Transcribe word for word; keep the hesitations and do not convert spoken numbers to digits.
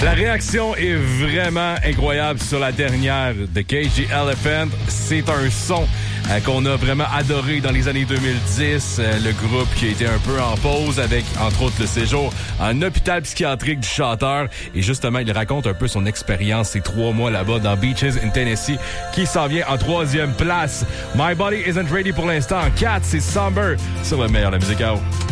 La réaction est vraiment incroyable sur la dernière de Cage the Elephant. C'est un son euh, qu'on a vraiment adoré dans les années deux mille dix. Euh, le groupe qui a été un peu en pause avec, entre autres, le séjour en hôpital psychiatrique du chanteur. Et justement, il raconte un peu son expérience, ces trois mois là-bas dans Beaches in Tennessee, qui s'en vient en troisième place. My Body Isn't Ready pour l'instant. quatre, c'est Somber sur le meilleur de la musique à eau.